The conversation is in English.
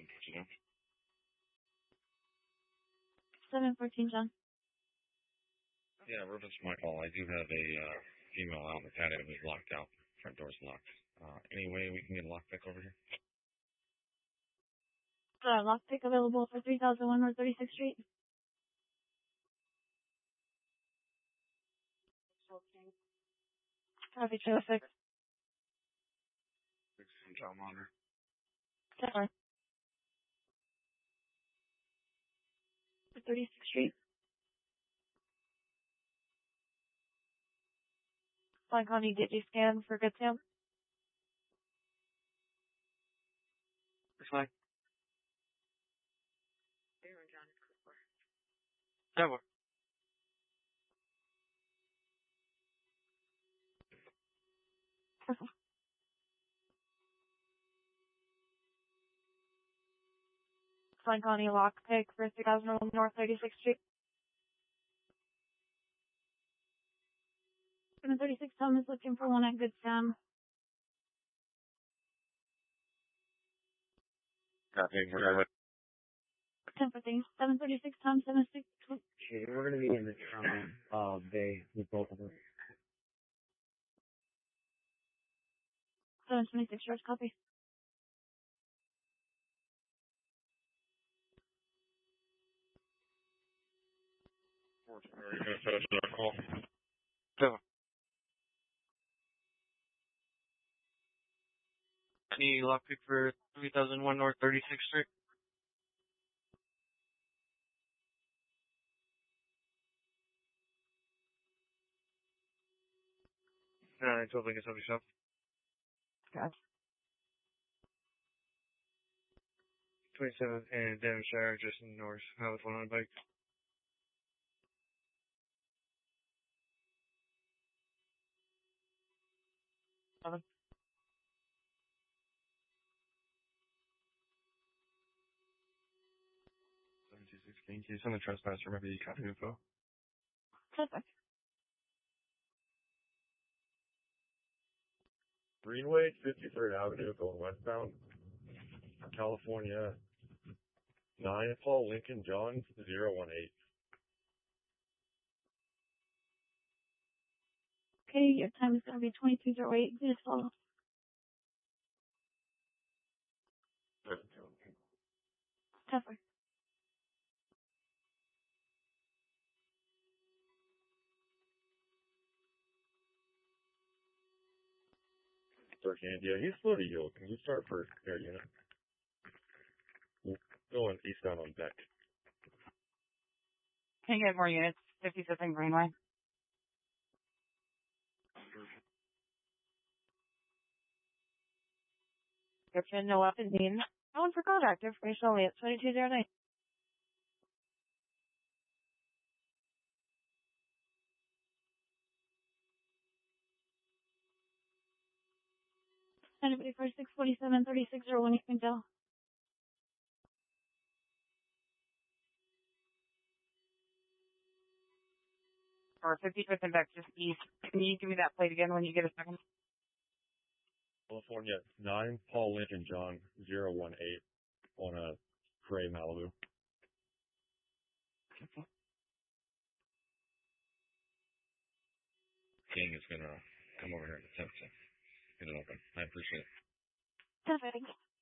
714, John. Yeah, Rufus, my call. I do have a female out in the patio who's locked out. Front door's locked. Any way we can get a lockpick over here? Lockpick available for 3001 North 36th Street. Copy, 206. 16 Tom Honor. Definitely. 36th Street. Flying Connie, did you scan for Good Sam? Fine. Never. Flying Connie, lockpick for 3001 North 36th Street. 736 Tom is looking for one at Good Sam. Copy. 10 for things. 736 Tom, 76. Okay, we're gonna be in the Toronto Bay with both of them. 726 George, copy. Are you going to finish our call? So, any lockpick for 3001 North 36th Street? I totally get yourself. Gotcha. 27th and Devonshire, just north. I was one on a bike. Seven. 7216. Can you send the trespasser maybe copy info? Perfect. Greenway, 53rd Avenue, going westbound. California, 9 Paul Lincoln John 018. Okay, your time is going to be 2208. Just follow. Perfect. Yeah, he's slow to yield. Can you start first air unit? Going eastbound on deck. Can you get more units? 57 Greenway. Description, no weapons needed. No one for contact. Information only at 2209. Anybody for 647 3601 you can tell. Or 55th and back just east. Can you give me that plate again when you get a second? California, 9 Paul Lincoln John 018 on a gray Malibu. Okay. King is gonna come over here and attempt to get it open. I appreciate it. Perfect.